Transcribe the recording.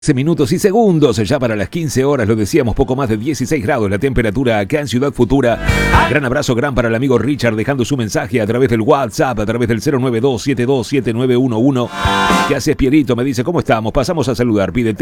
Minutos y segundos, ya para las 15 horas, lo decíamos, poco más de 16 grados la temperatura acá en Ciudad Futura. Gran abrazo, gran para el amigo Richard, dejando su mensaje a través del WhatsApp, a través del 092-727911. ¿Qué haces, Pierito? Me dice, ¿cómo estamos? Pasamos a saludar, pide